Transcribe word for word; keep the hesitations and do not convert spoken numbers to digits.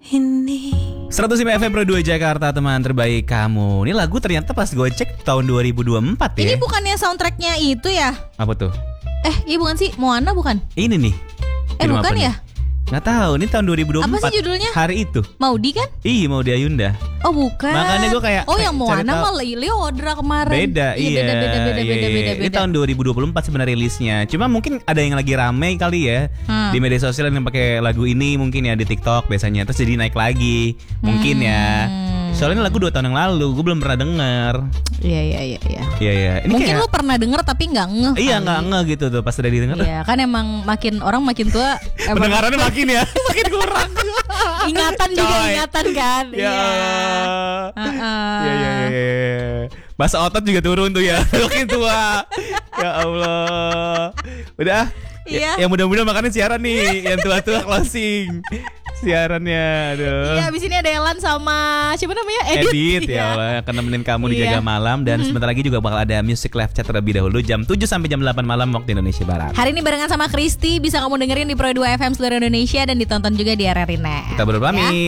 ini. seratus lima F M Pro dua Jakarta, teman terbaik kamu. Ini lagu ternyata pas gue cek tahun dua ribu dua puluh empat ya. Ini bukannya soundtracknya itu ya? Apa tuh? Eh, iya bukan sih, Moana bukan? Ini nih. Eh Film bukan apa ya? nih? Nggak tahu, ini tahun dua ribu dua puluh empat. Apa sih judulnya? Hari itu. Maudi kan? Iya, Maudi Ayunda. Oh bukan. Makanya gue kayak Oh yang cari Moana tahu. mah Leodra kemarin. Beda, iya. Beda beda beda iya, beda iya. beda Ini beda. tahun dua ribu dua puluh empat sebenarnya rilisnya. Cuma mungkin ada yang lagi rame kali ya Hmm. di media sosial yang pakai lagu ini mungkin ya di TikTok biasanya, terus jadi naik lagi. Mungkin ya. Hmm. Soalnya ini lagu dua tahun yang lalu, gue belum pernah denger. Iya iya iya iya. Iya iya. Ini Mungkin kayak- lu pernah denger tapi nggak ngeh. Iya kali. nggak nggak gitu tuh pas udah didengar. Iya kan emang makin orang makin tua emang Pendengarannya makin ya, makin kurang. ingatan juga Coy. ingatan kan. Ya Iya. Allah. Heeh. Iya iya iya. iya. Bahasa otot juga turun tuh ya, makin tua. Ya Allah. Udah. Iya. Ya, yang mudah-mudahan makanya siaran nih, yang tua-tua closing siarannya. Aduh. Iya, abis ini ada Elan sama siapa namanya? Edit. Edit ya Iya. Allah, akan nemenin kamu di Iya. Jaga Malam. Dan sebentar lagi juga bakal ada Music Live Chat terlebih dahulu jam tujuh sampai jam delapan malam waktu Indonesia Barat. Hari ini barengan sama Kristi, bisa kamu dengerin di Pro dua F M seluruh Indonesia dan ditonton juga di R R I Net. Kita berdua pamit.